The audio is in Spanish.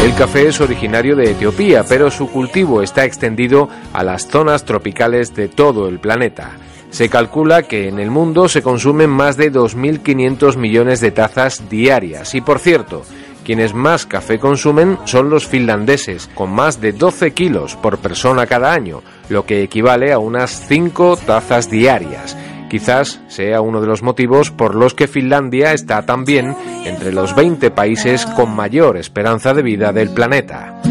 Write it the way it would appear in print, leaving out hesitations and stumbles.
El café es originario de Etiopía, pero su cultivo está extendido a las zonas tropicales de todo el planeta. Se calcula que en el mundo se consumen más de 2.500 millones de tazas diarias. Y por cierto, quienes más café consumen son los finlandeses, con más de 12 kilos por persona cada año, lo que equivale a unas 5 tazas diarias. Quizás sea uno de los motivos por los que Finlandia está también entre los 20 países con mayor esperanza de vida del planeta.